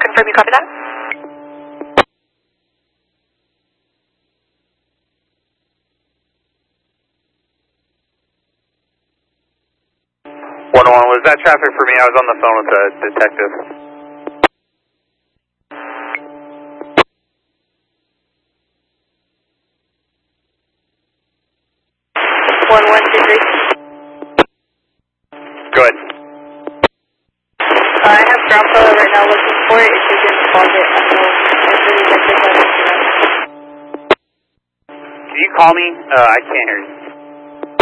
confirm you copy that? Was that traffic for me? I was on the phone with the detective. 1123. Go ahead. I have ground fellow right now looking for it. If you can log it, I will answer the detective. Can you call me? I can't hear you.